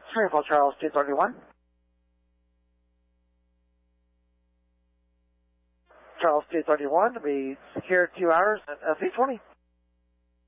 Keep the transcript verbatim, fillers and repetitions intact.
Rainfall Charles two thirty-one. Charles two thirty-one to be secured two hours at F E twenty.